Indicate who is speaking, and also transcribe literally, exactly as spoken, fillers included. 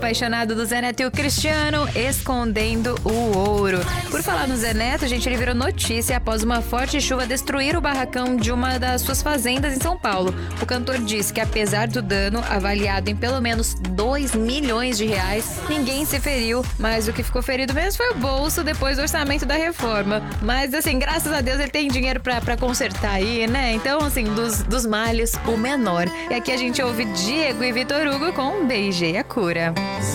Speaker 1: apaixonado do Zé Neto e o Cristiano escondendo o ouro. Por falar no Zé Neto, gente, ele virou notícia após uma forte chuva destruir o barracão de uma das suas fazendas em São Paulo. O cantor disse que apesar do dano, avaliado em pelo menos dois milhões de reais, ninguém se feriu, mas o que ficou ferido mesmo foi o bolso depois do orçamento da reforma. Mas assim, graças a Deus ele tem dinheiro pra, pra consertar aí, né? Então assim, dos, dos males, o menor. E aqui a gente ouve Diego e Vitor Hugo com Beijei a Cura.